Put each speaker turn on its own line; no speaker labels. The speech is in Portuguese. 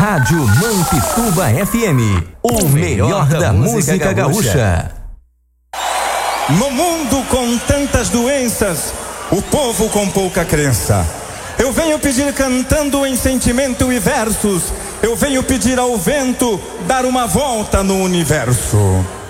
Rádio Mampituba FM, o melhor da música gaúcha.
No mundo com tantas doenças, o povo com pouca crença. Eu venho pedir cantando em sentimento e versos. Eu venho pedir ao vento dar uma volta no universo.